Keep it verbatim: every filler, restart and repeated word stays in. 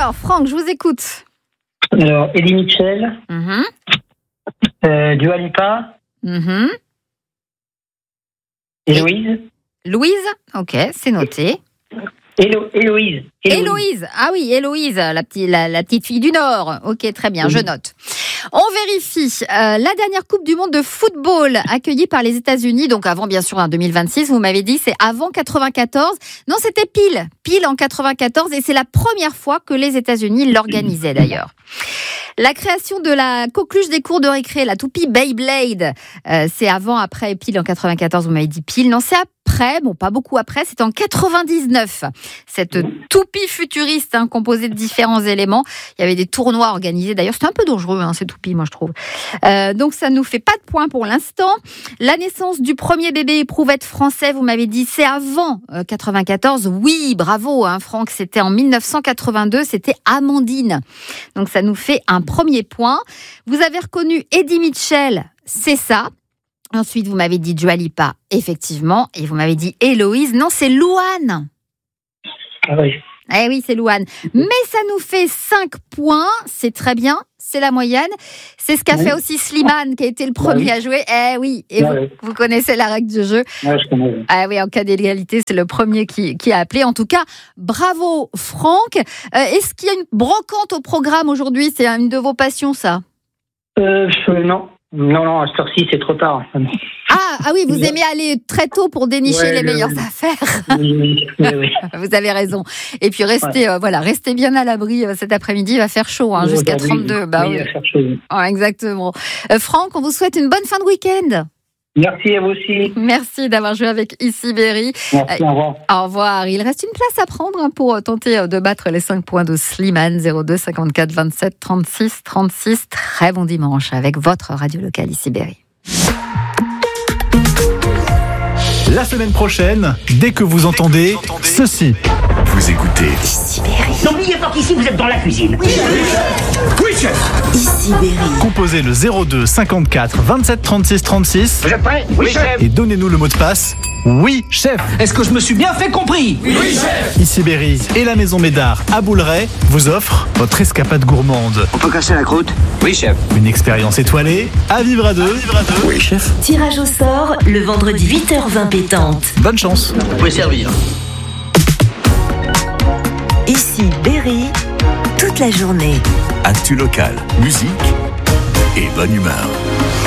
Alors, Franck, je vous écoute. Alors, Eddie Mitchell, Mm-hmm. euh, Dua Lipa, Mm-hmm. Héloïse. Louise, ok, c'est noté. Hélo, Héloïse. Héloïse, ah oui, Héloïse, la, petite, la, la petite fille du Nord. Ok, très bien, je note. On vérifie. Euh, la dernière Coupe du Monde de football accueillie par les États-Unis, donc avant bien sûr en deux mille vingt-six, vous m'avez dit c'est avant quatre-vingt-quatorze. Non, c'était pile, pile en quatre-vingt-quatorze et c'est la première fois que les États-Unis l'organisaient d'ailleurs. La création de la coqueluche des cours de récré, la toupie Beyblade, euh, c'est avant, après, pile en quatre-vingt-quatorze, vous m'avez dit pile. Non, c'est après, bon, pas beaucoup après, c'est en quatre-vingt-dix-neuf. Cette toupie futuriste, hein, composée de différents éléments. Il y avait des tournois organisés. D'ailleurs, c'était un peu dangereux, hein, ces toupies, moi, je trouve. Euh, donc, ça nous fait pas de points pour l'instant. La naissance du premier bébé éprouvette français, vous m'avez dit, c'est avant euh, quatre-vingt-quatorze. Oui, bravo, hein, Franck, c'était en mille neuf cent quatre-vingt-deux, c'était Amandine. Donc, ça nous fait un premier point. Vous avez reconnu Eddie Mitchell, c'est ça. Ensuite, vous m'avez dit Dua Lipa, effectivement. Et vous m'avez dit Héloïse. Non, c'est Louane. Ah oui. Eh oui, c'est Louane. Mais ça nous fait cinq points. C'est très bien. C'est la moyenne. C'est ce qu'a oui. fait aussi Slimane, qui a été le premier oui. à jouer. Eh oui. Et ah vous, oui. vous connaissez la règle du jeu. Ouais, je connais. Ah oui, en cas d'égalité, c'est le premier qui, qui a appelé. En tout cas, bravo, Franck. Euh, est-ce qu'il y a une brocante au programme aujourd'hui? C'est une de vos passions, ça? Euh, non. Non, non, à cette heure-ci, c'est trop tard. Ah, ah oui, vous aimez aller très tôt pour dénicher ouais, les le... meilleures affaires. Oui, oui, oui, oui. Vous avez raison. Et puis restez, ouais. euh, voilà, restez bien à l'abri euh, cet après-midi. Il va faire chaud, hein, jusqu'à trente-deux. Bah oui, oui. Il va faire chaud. Oh, exactement. Euh, Franck, on vous souhaite une bonne fin de week-end. Merci à vous aussi. Merci d'avoir joué avec Ici Berry. Merci, euh, au revoir. Au revoir. Il reste une place à prendre hein, pour tenter de battre les cinq points de Slimane. zéro deux cinquante-quatre vingt-sept trente-six trente-six. Très bon dimanche avec votre radio locale Ici Berry. La semaine prochaine, dès que vous entendez ceci. Vous écoutez Ici Berry. N'oubliez pas qu'ici vous êtes dans la cuisine. Oui, chef. Oui, chef. Ici Berry. Composez le zéro deux cinquante-quatre vingt-sept trente-six trente-six. Vous êtes prêts? Oui, chef. Et donnez-nous le mot de passe. Oui, chef. Est-ce que je me suis bien fait compris? Oui, oui chef. Ici Berry et la Maison Médard à Bouleret vous offrent votre escapade gourmande. On peut casser la croûte? Oui, chef. Une expérience étoilée à vivre à deux. À vivre à deux. Oui, chef. Tirage au sort le vendredi huit heures vingt pétante. Bonne chance. Vous pouvez servir. Ici Berry, toute la journée. Actu local, musique et bonne humeur.